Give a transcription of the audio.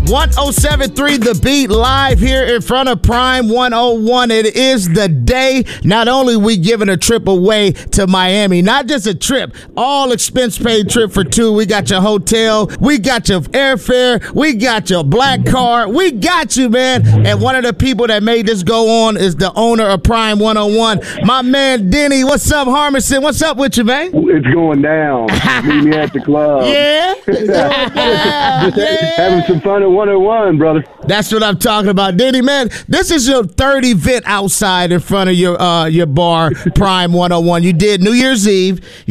1073 The Beat live here in front of Prime 101. It is the day. Not only we giving a trip away to Miami, not just a trip, all expense paid trip for two. We got your hotel, we got your airfare, we got your black card, we got you, man. And one of the people that made this go on is the owner of Prime 101, my man Denny. What's up, Harmison? What's up with you, man? It's going down. Meet me at the club. Yeah? Just having some fun at 101, brother. That's what I'm talking about, Denny, man. This is your third event outside in front of your bar, Prime 101. You did New Year's Eve.